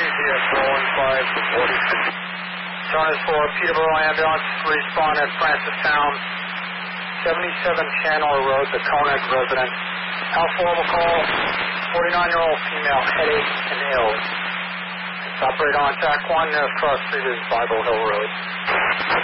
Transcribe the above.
John is for Peterborough ambulance, respond at Francistown, 77 Chandler Road, the Conant residence. Alpha will call, 49-year-old female, headache and ill. It's operator on TAC 1, Cross Street is Bible Hill Road.